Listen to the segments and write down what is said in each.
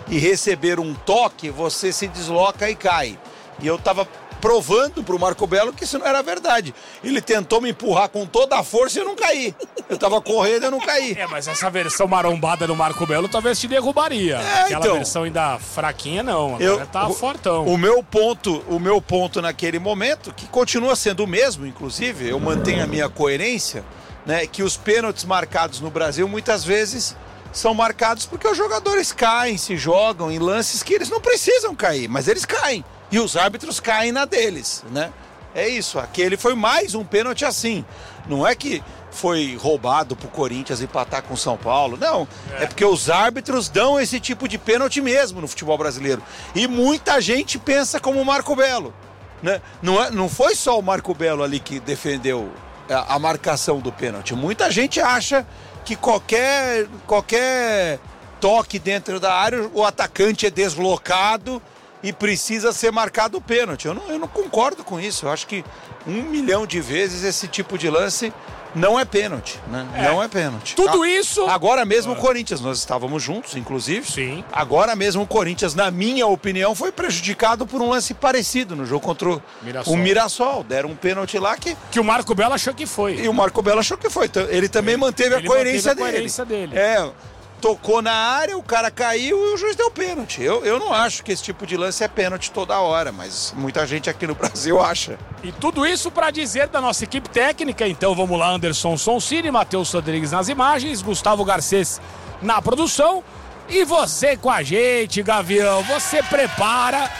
e receber um toque, você se desloca e cai. E eu tava provando pro Marco Belo que isso não era verdade. Ele tentou me empurrar com toda a força e eu não caí. Eu tava correndo e eu não caí. Mas essa versão marombada do Marco Belo talvez te derrubaria. Aquela versão ainda fraquinha, não. Agora tá fortão. O meu ponto naquele momento, que continua sendo o mesmo, inclusive, eu mantenho a minha coerência, né, que os pênaltis marcados no Brasil muitas vezes são marcados porque os jogadores caem, se jogam em lances que eles não precisam cair, mas eles caem. E os árbitros caem na deles, né? É isso, aquele foi mais um pênalti assim. Não é que foi roubado pro Corinthians empatar com o São Paulo, não. É porque os árbitros dão esse tipo de pênalti mesmo no futebol brasileiro. E muita gente pensa como o Marco Belo, né? Não foi só o Marco Belo ali que defendeu a marcação do pênalti. Muita gente acha que qualquer toque dentro da área, o atacante é deslocado e precisa ser marcado o pênalti. Eu não concordo com isso. Eu acho que 1 milhão de vezes esse tipo de lance não é pênalti, né? Não é pênalti. Tudo isso... Agora mesmo o Corinthians, nós estávamos juntos, inclusive. Sim. Agora mesmo o Corinthians, na minha opinião, foi prejudicado por um lance parecido no jogo contra o Mirassol. Deram um pênalti lá que o Marco Belo achou que foi. E o Marco Belo achou que foi. Ele também manteve a coerência dele. Tocou na área, o cara caiu e o juiz deu pênalti. Eu não acho que esse tipo de lance é pênalti toda hora, mas muita gente aqui no Brasil acha. E tudo isso para dizer da nossa equipe técnica. Então vamos lá, Anderson Sonsini, Matheus Rodrigues nas imagens, Gustavo Garcês na produção e você com a gente, Gavião. Você prepara.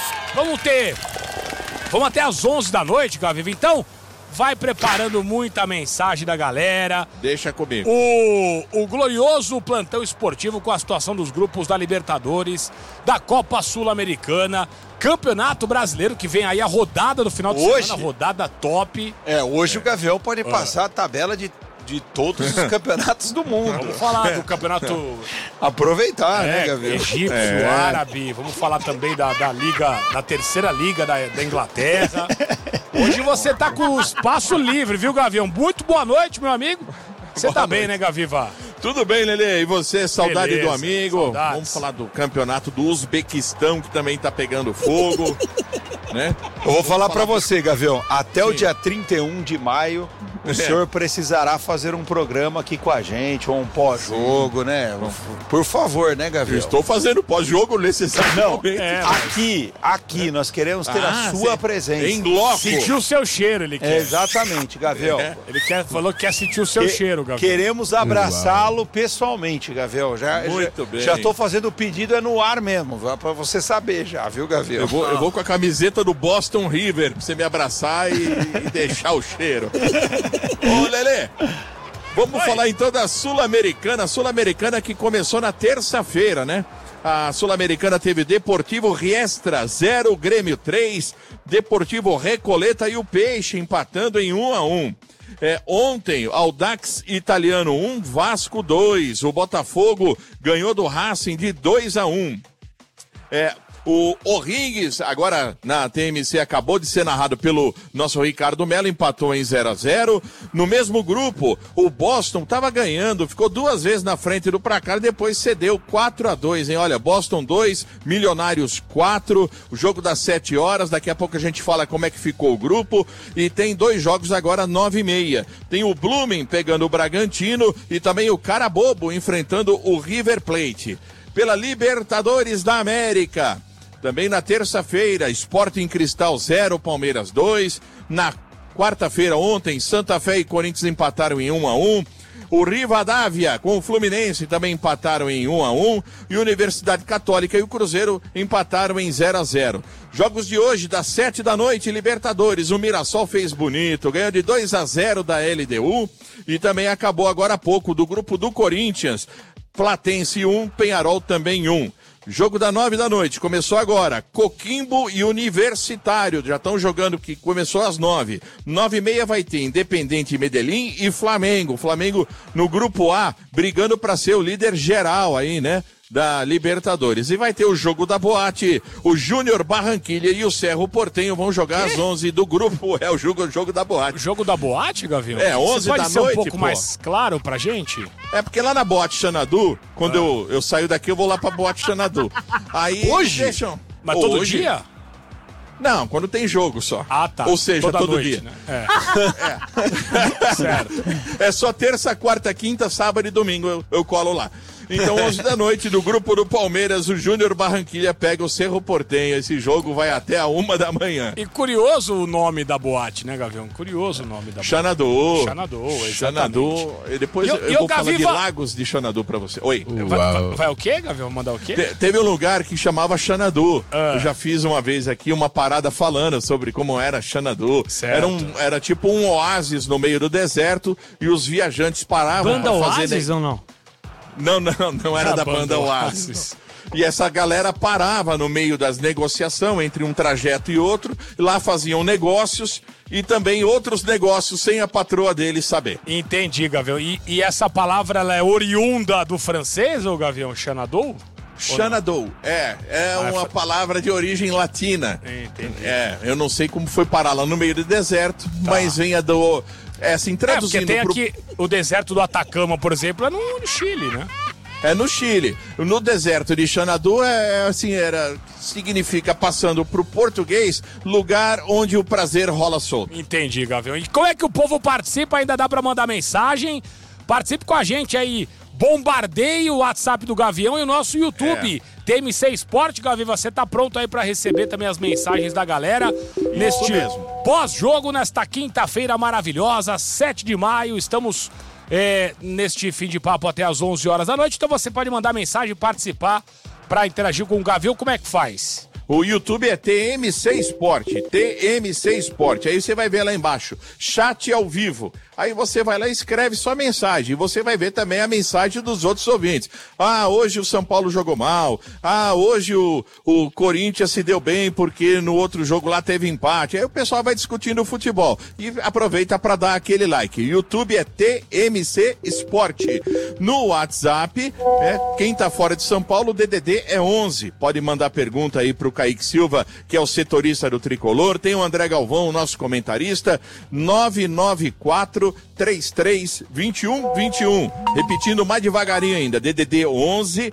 Vamos até às 11 da noite, Gavião. Então vai preparando muita mensagem da galera. Deixa comigo. O glorioso plantão esportivo com a situação dos grupos da Libertadores, da Copa Sul-Americana, Campeonato Brasileiro, que vem aí a rodada do final de semana, rodada top. Hoje o Gavião pode passar a tabela de todos os campeonatos do mundo. Vamos falar do campeonato... Aproveitar, né, Gavião? Egípcio, árabe. Vamos falar também da liga, da terceira liga da Inglaterra. Hoje você tá com o espaço livre, viu, Gavião? Muito boa noite, meu amigo. Você tá bem, né, Gaviva? Tudo bem, Lelê. E você, saudade Beleza, do amigo? saudades. Vamos falar do campeonato do Uzbequistão, que também tá pegando fogo, né? Eu vou falar pra você, Gavião, até o dia 31 de maio, o senhor precisará fazer um programa aqui com a gente, ou um pós-jogo, né? Por favor, né, Gavião? Estou fazendo pós-jogo necessariamente. Aqui, nós queremos ter a sua presença. Em loco. Sentir o seu cheiro, ele quer. Exatamente, Gavião. Ele falou que quer sentir o seu cheiro, Gavião. Queremos abraçá-lo pessoalmente, Gavião. Muito bem. Já tô fazendo o pedido no ar mesmo, pra você saber já, viu, Gavião? Eu vou com a camiseta do Boston River pra você me abraçar e deixar o cheiro. Ô, Lelê, vamos falar então da Sul-Americana. Sul-Americana que começou na terça-feira, né? A Sul-Americana teve Deportivo Riestra 0, Grêmio 3, Deportivo Recoleta e o Peixe empatando em 1-1. Ontem, Audax Italiano 1, Vasco 2. O Botafogo ganhou do Racing de 2-1. O O'Higgins, agora na TMC, acabou de ser narrado pelo nosso Ricardo Mello, empatou em 0-0. No mesmo grupo, o Boston estava ganhando, ficou 2 vezes na frente do placar, depois cedeu 4-2, hein? Olha, Boston 2, Milionários 4, o jogo das 7 horas, daqui a pouco a gente fala como é que ficou o grupo, e tem 2 jogos agora 9h30. Tem o Blooming pegando o Bragantino e também o Carabobo enfrentando o River Plate. Pela Libertadores da América, também na terça-feira, Sporting Cristal 0, Palmeiras 2. Na quarta-feira, ontem, Santa Fé e Corinthians empataram em 1-1. O Rivadavia com o Fluminense também empataram em 1-1. E Universidade Católica e o Cruzeiro empataram em 0-0. Jogos de hoje, das 7 da noite, Libertadores. O Mirassol fez bonito, ganhou de 2-0 da LDU. E também acabou agora há pouco do grupo do Corinthians. Platense 1, Penharol também 1. Jogo da 9 da noite, começou agora, Coquimbo e Universitário, já estão jogando, que começou às 9. 9h30 vai ter Independente Medellín e Flamengo. Flamengo no grupo A, brigando para ser o líder geral aí, né? da Libertadores. E vai ter o jogo da boate. O Júnior Barranquilla e o Cerro Porteño vão jogar às 11 do grupo. É o jogo da boate. O jogo da boate, Gavião? 11 da noite, Você pode ser um pouco mais claro pra gente? É porque lá na boate Xanadu, quando eu saio daqui, eu vou lá pra boate Xanadu. Aí hoje? Deixam... Mas todo dia? Não, quando tem jogo só. Ah, tá. Ou seja, toda todo noite, dia. Né? Certo. É só terça, quarta, quinta, sábado e domingo eu colo lá. Então, 11 da noite, do grupo do Palmeiras, o Júnior Barranquilla pega o Cerro Porteño. Esse jogo vai até a 1 da manhã. E curioso o nome da boate, né, Gavião? Curioso o nome da boate. Xanadu. Exatamente. E depois eu vou falar de Lagos de Xanadu pra você. Oi. Vai o quê, Gavião? Mandar o quê? Teve um lugar que chamava Xanadu. Eu já fiz uma vez aqui uma parada falando sobre como era Xanadu. Era tipo um oásis no meio do deserto e os viajantes paravam Banda pra fazer... Oasis ou não? Não era da banda Oasis. E essa galera parava no meio das negociações entre um trajeto e outro, lá faziam negócios e também outros negócios sem a patroa deles saber. Entendi, Gavião. E essa palavra ela é oriunda do francês, ou Gavião? Xanadu? Xanadu, uma palavra de origem latina. Entendi. Eu não sei como foi parar lá no meio do deserto, mas venha do... assim, traduzindo... porque tem aqui o deserto do Atacama, por exemplo, é no Chile, né? É no Chile. No deserto de Xanadu, significa, passando pro português, lugar onde o prazer rola solto. Entendi, Gavião. E como é que o povo participa? Ainda dá pra mandar mensagem? Participe com a gente aí. Bombardeie o WhatsApp do Gavião e o nosso YouTube. TMC Esporte, Gavião, você tá pronto aí pra receber também as mensagens da galera neste pós-jogo, nesta quinta-feira maravilhosa, 7 de maio. Estamos neste fim de papo até às 11 horas da noite. Então você pode mandar mensagem, participar pra interagir com o Gavião. Como é que faz? O YouTube é TMC Esporte, TMC Esporte. Aí você vai ver lá embaixo, chat ao vivo. Aí você vai lá e escreve sua mensagem. E você vai ver também a mensagem dos outros ouvintes. Ah, hoje o São Paulo jogou mal. Ah, hoje o Corinthians se deu bem porque no outro jogo lá teve empate. Aí o pessoal vai discutindo o futebol. E aproveita para dar aquele like. YouTube é TMC Esporte. No WhatsApp, quem tá fora de São Paulo, o DDD é 11. Pode mandar pergunta aí pro Kaique Silva, que é o setorista do Tricolor. Tem o André Galvão, o nosso comentarista. 994-33-21-21. Repetindo mais devagarinho ainda. DDD 11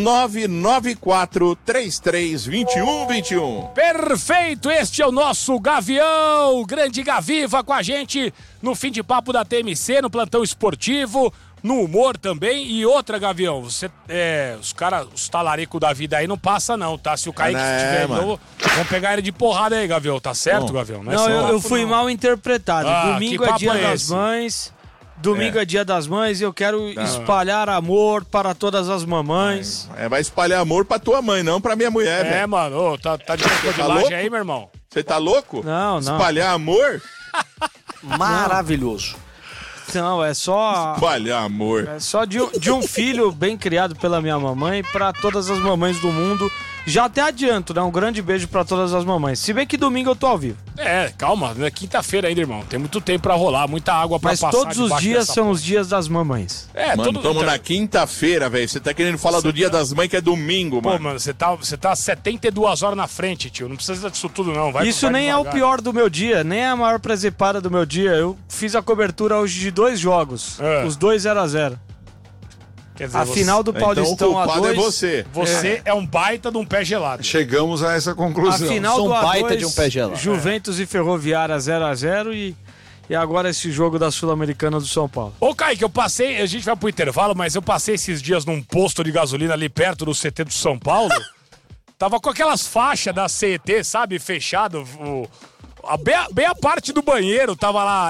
994-33-21-21. Perfeito! Este é o nosso Gavião, grande Gaviva com a gente no fim de papo da TMC, no plantão esportivo, no humor também. E outra, Gavião, você, os talaricos da vida aí não passa não, tá? Se o Kaique estiver novo, vamos pegar ele de porrada aí, Gavião, tá certo, Gavião? Não, eu fui mal interpretado. Domingo é dia das mães. Domingo é dia das mães e eu quero espalhar amor para todas as mamães. Vai espalhar amor pra tua mãe, não pra minha mulher, velho. Mano, tá de crocodilagem aí, meu irmão? Você tá louco? Não. Espalhar amor? Maravilhoso. Não, é só... Espalhar amor. É só de um filho bem criado pela minha mamãe para todas as mamães do mundo. Já até adianto, né? Um grande beijo pra todas as mamães. Se bem que domingo eu tô ao vivo. Calma, é quinta-feira ainda, irmão. Tem muito tempo pra rolar, muita água pra passar. Mas todos os dias são os dias das mamães. Mano, estamos na quinta-feira, velho. Você tá querendo falar do dia das mães que é domingo, mano. Pô, mano, você tá 72 horas na frente, tio. Não precisa disso tudo, não. Isso nem é o pior do meu dia, nem é a maior presepada do meu dia. Eu fiz a cobertura hoje de 2 jogos. Os 2 0-0. Quer dizer, a final do Paulistão então, o culpado A2. É você. Você é um baita de um pé gelado. Chegamos a essa conclusão. A final do A2, baita de um pé gelado. Juventus e Ferroviária 0-0 e agora esse jogo da Sul-Americana do São Paulo. Ô, Kaique, a gente vai pro intervalo, mas eu passei esses dias num posto de gasolina ali perto do CT do São Paulo. Tava com aquelas faixas da CET, sabe, fechado. Bem a parte do banheiro tava lá,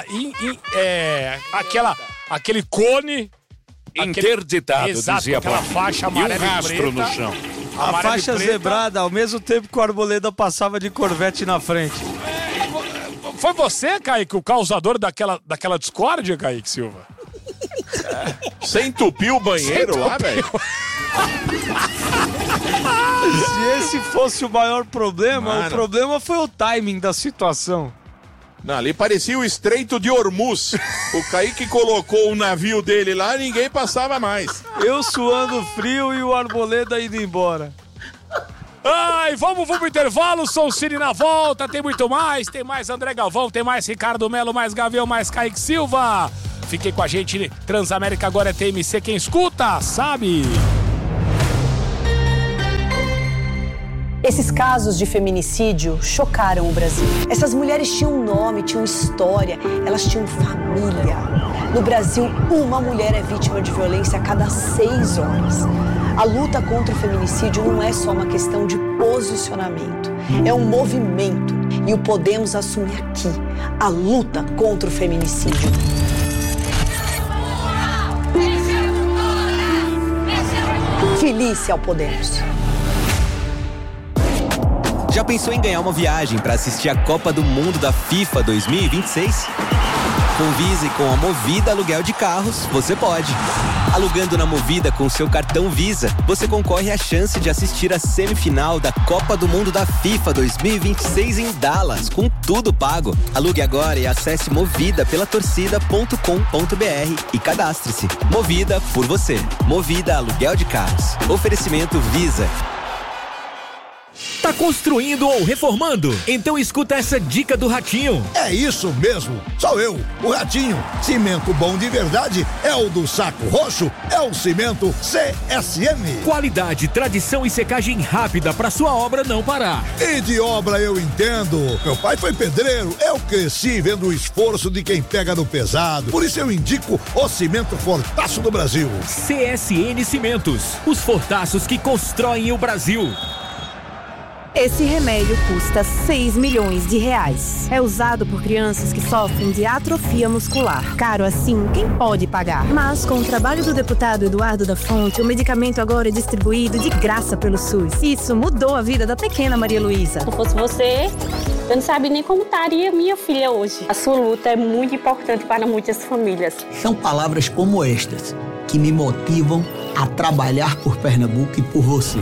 aquele cone... Interditado, exato, dizia aquela Paulo. faixa amarela e um rastro no chão. A faixa zebrada, ao mesmo tempo que o Arboleda passava de Corvette na frente. Foi você, Kaique, o causador daquela discórdia, Kaique Silva? Você entupiu o banheiro lá, velho? Se esse fosse o maior problema, Mano. o problema foi o timing da situação. Não, ali parecia o Estreito de Hormuz. O Kaique colocou o navio dele lá e ninguém passava mais. Eu suando frio e o Arboleda indo embora. Ai, vamos pro intervalo, São Cine na volta, tem muito mais, tem mais André Galvão, tem mais Ricardo Melo, mais Gavião, mais Kaique Silva. Fiquem com a gente, Transamérica agora é TMC, quem escuta, sabe? Esses casos de feminicídio chocaram o Brasil. Essas mulheres tinham um nome, tinham história, elas tinham família. No Brasil, uma mulher é vítima de violência a cada 6 horas. A luta contra o feminicídio não é só uma questão de posicionamento, é um movimento. E o Podemos assume aqui a luta contra o feminicídio. Feliz ao Podemos. Já pensou em ganhar uma viagem para assistir a Copa do Mundo da FIFA 2026? Com Visa e com a Movida Aluguel de Carros, você pode. Alugando na Movida com seu cartão Visa, você concorre à chance de assistir a semifinal da Copa do Mundo da FIFA 2026 em Dallas, com tudo pago. Alugue agora e acesse Movida pela torcida.com.br e cadastre-se. Movida por você. Movida Aluguel de Carros. Oferecimento Visa. Tá construindo ou reformando? Então escuta essa dica do Ratinho. É isso mesmo, sou eu, o Ratinho. Cimento bom de verdade é o do Saco Roxo, é o cimento CSN. Qualidade, tradição e secagem rápida pra sua obra não parar. E de obra eu entendo. Meu pai foi pedreiro, eu cresci vendo o esforço de quem pega no pesado. Por isso eu indico o cimento Fortaço do Brasil. CSN Cimentos, os fortaços que constroem o Brasil. Esse remédio custa 6 milhões de reais. É usado por crianças que sofrem de atrofia muscular. Caro assim, quem pode pagar? Mas com o trabalho do deputado Eduardo da Fonte, o medicamento agora é distribuído de graça pelo SUS. Isso mudou a vida da pequena Maria Luísa. Se não fosse você, eu não sabia nem como estaria minha filha hoje. A sua luta é muito importante para muitas famílias. São palavras como estas que me motivam a trabalhar por Pernambuco e por você.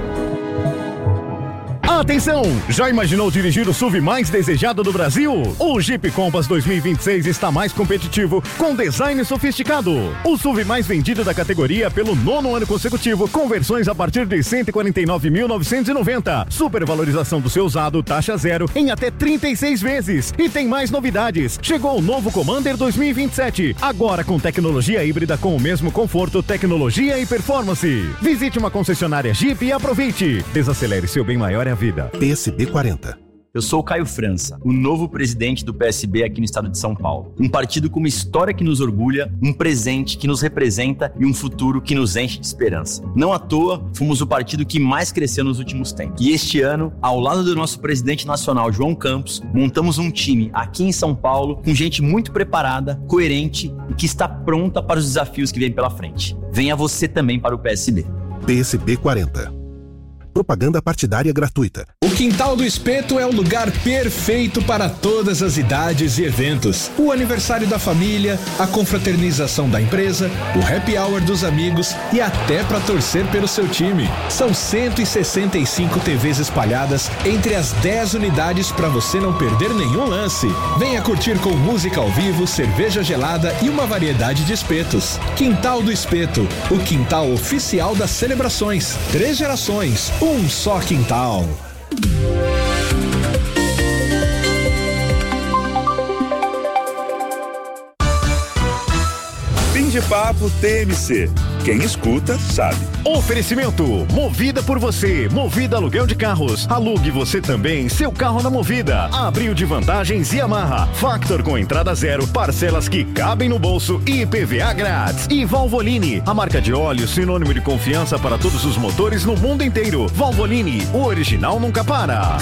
Atenção! Já imaginou dirigir o SUV mais desejado do Brasil? O Jeep Compass 2026 está mais competitivo, com design sofisticado. O SUV mais vendido da categoria pelo 9º ano consecutivo, com versões a partir de R$ 149.990. Supervalorização do seu usado, taxa zero, em até 36 vezes. E tem mais novidades. Chegou o novo Commander 2027, agora com tecnologia híbrida com o mesmo conforto, tecnologia e performance. Visite uma concessionária Jeep e aproveite. Desacelere, seu bem maior é a vida. PSB 40. Eu sou o Caio França, o novo presidente do PSB aqui no estado de São Paulo. Um partido com uma história que nos orgulha, um presente que nos representa e um futuro que nos enche de esperança. Não à toa, fomos o partido que mais cresceu nos últimos tempos. E este ano, ao lado do nosso presidente nacional, João Campos, montamos um time aqui em São Paulo com gente muito preparada, coerente e que está pronta para os desafios que vêm pela frente. Venha você também para o PSB. PSB 40. Propaganda partidária gratuita. O Quintal do Espeto é o lugar perfeito para todas as idades e eventos. O aniversário da família, a confraternização da empresa, o happy hour dos amigos e até para torcer pelo seu time. São 165 TVs espalhadas entre as 10 unidades para você não perder nenhum lance. Venha curtir com música ao vivo, cerveja gelada e uma variedade de espetos. Quintal do Espeto, o quintal oficial das celebrações. 3 gerações. Um só quintal. Fim de papo TMC. Quem escuta, sabe. Oferecimento, Movida por você, Movida Aluguel de Carros. Alugue você também seu carro na Movida. Abril de vantagens e amarra. Factor com entrada zero, parcelas que cabem no bolso e IPVA grátis. E Valvoline, a marca de óleo sinônimo de confiança para todos os motores no mundo inteiro. Valvoline, o original nunca para.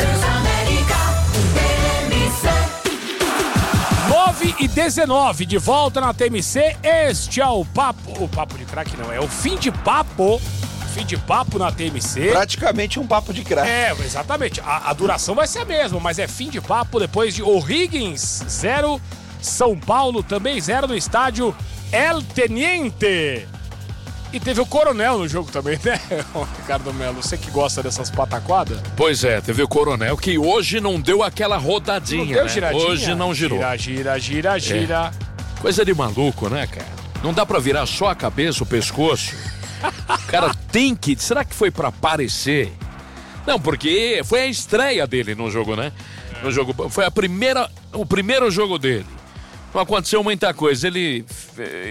9h19, de volta na TMC, este é o papo de craque não, é o fim de papo na TMC. Praticamente um papo de craque. É, exatamente, a duração vai ser a mesma, mas é fim de papo depois de O'Higgins 0, São Paulo também 0 no estádio El Teniente. E teve o Coronel no jogo também, né, Ricardo Melo? Você que gosta dessas pataquadas? Pois é, teve o Coronel que hoje não deu aquela rodadinha, não deu, né? Giradinha? Hoje não girou. Gira. Coisa de maluco, né, cara? Não dá pra virar só a cabeça, o pescoço. O cara tem que... Será que foi pra aparecer? Não, porque foi a estreia dele no jogo, né? No jogo, foi o primeiro jogo dele. Não aconteceu muita coisa.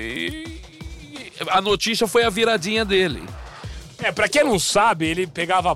A notícia foi a viradinha dele. Pra quem não sabe, ele pegava